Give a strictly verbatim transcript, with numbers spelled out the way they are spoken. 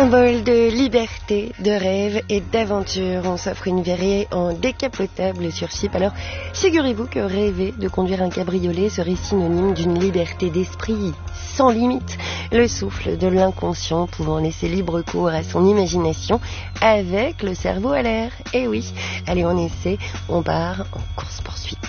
Symbole de liberté, de rêve et d'aventure, on s'offre une virée en décapotable sur chip. Alors, figurez-vous que rêver de conduire un cabriolet serait synonyme d'une liberté d'esprit sans limite, le souffle de l'inconscient pouvant laisser libre cours à son imagination avec le cerveau à l'air. Eh oui, allez on essaie, on part en course-poursuite.